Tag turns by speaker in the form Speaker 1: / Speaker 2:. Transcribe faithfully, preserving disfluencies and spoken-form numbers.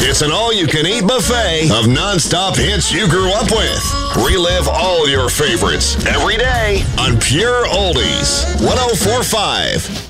Speaker 1: It's an all-you-can-eat buffet of non-stop hits you grew up with. Relive all your favorites every day on Pure Oldies. one oh four point five